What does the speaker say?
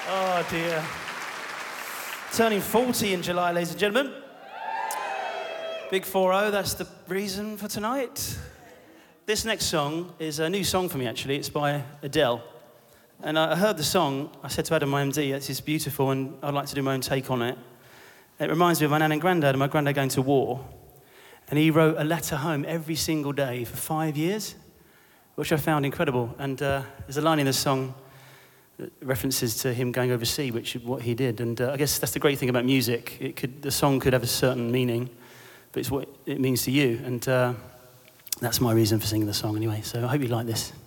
Oh dear. Turning 40 in July, ladies and gentlemen. Big 4-0, that's the reason for tonight. This next song is a new song for me, actually. It's by Adele. And I heard the song, I said to Adam, my MD, this is beautiful, and I'd like to do my own take on it. It reminds me of my nan and granddad, and my granddad going to war. And he wrote a letter home every single day for 5 years, which I found incredible. And there's a line in the song that references to him going overseas, which is what he did. And I guess that's the great thing about music. The song could have a certain meaning, but it's what it means to you. And that's my reason for singing the song anyway. So I hope you like this.